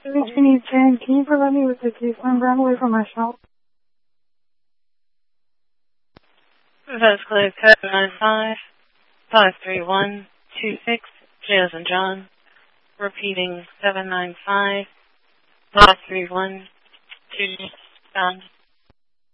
1710, can you provide me with the case number? I'm away from my shop. That's clear code 95-531-26, J as in John. Repeating 795-531-26, John.